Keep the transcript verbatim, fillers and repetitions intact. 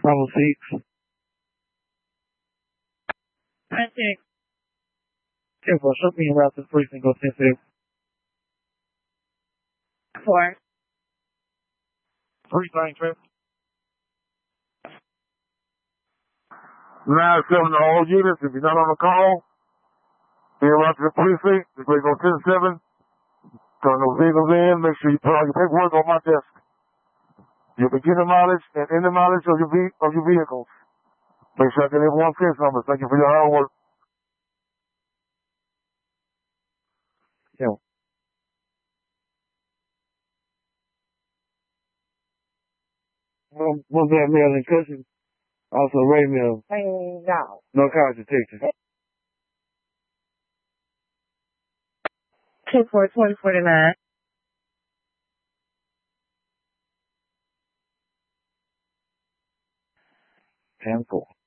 Bravo six. I think. ten four, show me route to the precinct, go ten six. Four. Precinct trip. nine seven to all units, if you're not on the call, be around to the precinct, you're going to go ten seven, turn those vehicles in, make sure you put all your paperwork on my desk. Your beginner mileage and end mileage of your, ve- of your vehicles. Make sure I get everyone's case numbers. Thank you for your hard work. Yeah. One, one black male in Cushing, also Ray Mill. No. No college detective. Two four twenty forty nine. ten four.